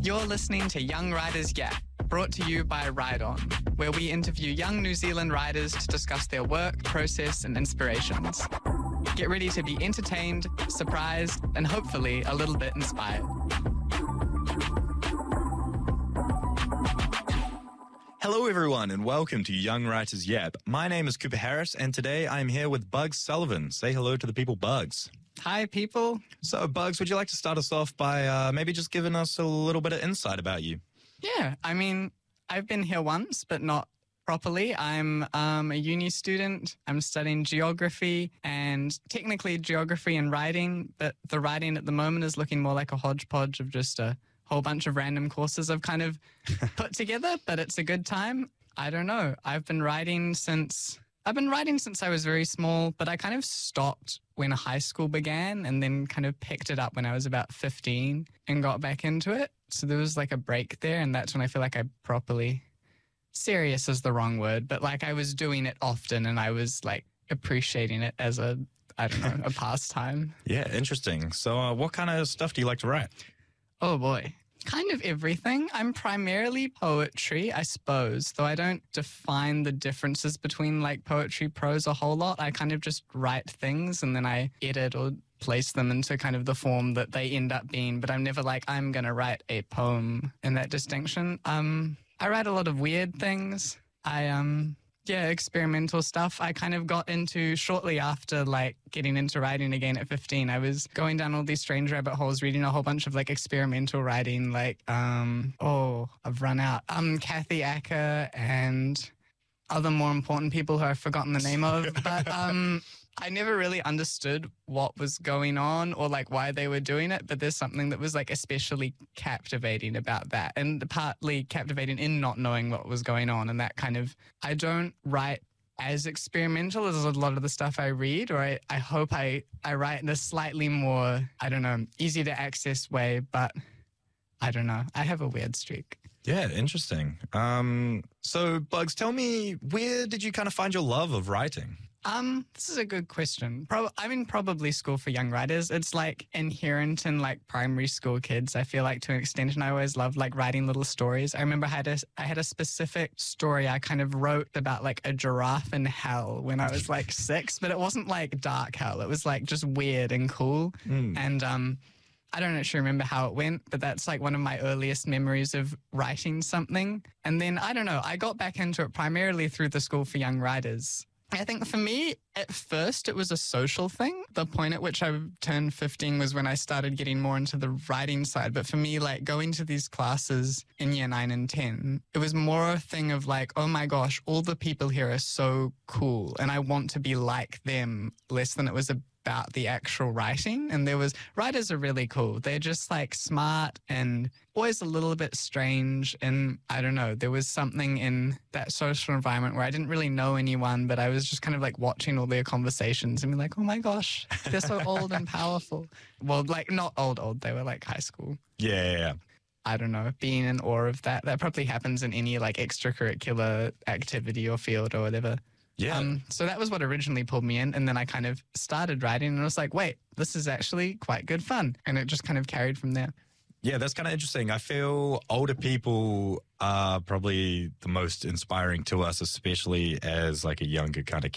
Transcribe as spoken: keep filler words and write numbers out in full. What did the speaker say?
You're listening to Young Writers Yap, brought to you by Ride On, where we interview young New Zealand writers to discuss their work, process, and inspirations. Get ready to be entertained, surprised, and hopefully a little bit inspired. Hello everyone and welcome to Young Writers Yap. My name is Cooper Harris and today I'm here with Bugs Sullivan. Say hello to the people, Bugs. Hi, people. So, Bugs, would you like to start us off by uh, maybe just giving us a little bit of insight about you? Yeah, I mean, I've been here once, but not properly. I'm um, a uni student. I'm studying geography and technically geography and writing, but the writing at the moment is looking more like a hodgepodge of just a whole bunch of random courses I've kind of put together, but it's a good time. I don't know. I've been writing since... I've been writing since I was very small, but I kind of stopped when high school began and then kind of picked it up when I was about fifteen and got back into it. So there was like a break there, and that's when I feel like I properly... Serious is the wrong word, but like I was doing it often and I was like appreciating it as a, I don't know, a pastime. Yeah, interesting. So uh, what kind of stuff do you like to write? Oh boy. Kind of everything. I'm primarily poetry, I suppose, though I don't define the differences between like poetry, prose a whole lot. I kind of just write things and then I edit or place them into kind of the form that they end up being, but I'm never like, I'm going to write a poem in that distinction. Um, I write a lot of weird things. I, um... Yeah, experimental stuff. I kind of got into shortly after like getting into writing again at fifteen. I was going down all these strange rabbit holes, reading a whole bunch of like experimental writing, like, um, oh, I've run out. Um, Kathy Acker and other more important people who I've forgotten the name of. But um, I never really understood what was going on or like why they were doing it. But there's something that was like especially captivating about that, and partly captivating in not knowing what was going on. And that kind of, I don't write as experimental as a lot of the stuff I read, or I, I hope I, I write in a slightly more, I don't know, easy to access way, but I don't know. I have a weird streak. Yeah, interesting. Um, so, Bugs, tell me, where did you kind of find your love of writing? Um, this is a good question. Pro- I'm in probably school for young writers. It's like inherent in like primary school kids, I feel like, to an extent. And I always loved like writing little stories. I remember I had a, I had a specific story I kind of wrote about like a giraffe in hell when I was like six, but it wasn't like dark hell. It was like just weird and cool. Mm. And um, I don't actually remember how it went, but that's like one of my earliest memories of writing something. And then, I don't know, I got back into it primarily through the School for Young Writers. I think for me, at first, it was a social thing. The point at which I turned fifteen was when I started getting more into the writing side. But for me, like going to these classes in year nine and ten, it was more a thing of like, oh my gosh, all the people here are so cool and I want to be like them, less than it was about the actual writing. And there was, writers are really cool. They're just like smart and always a little bit strange. And I don't know, there was something in that social environment where I didn't really know anyone, but I was just kind of like watching all their conversations and be like, oh my gosh, they're so old and powerful. Well, like not old, old. They were like high school. Yeah, yeah, yeah. I don't know, being in awe of that. That probably happens in any like extracurricular activity or field or whatever. Yeah. Um, so that was what originally pulled me in. And then I kind of started writing and I was like, wait, this is actually quite good fun. And it just kind of carried from there. Yeah, that's kind of interesting. I feel older people are probably the most inspiring to us, especially as like a younger kind of